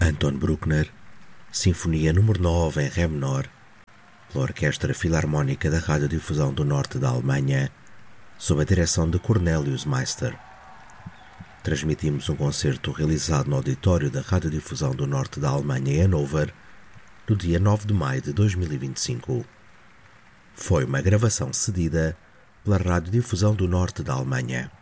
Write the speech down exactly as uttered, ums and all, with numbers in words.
Anton Bruckner, Sinfonia número nove em Ré menor, pela Orquestra Filarmónica da Radiodifusão do Norte da Alemanha, sob a direção de Cornelius Meister. Transmitimos um concerto realizado no auditório da Radiodifusão do Norte da Alemanha em Hannover, no dia nove de maio de dois mil e vinte e cinco. Foi uma gravação cedida pela Radiodifusão do Norte da Alemanha.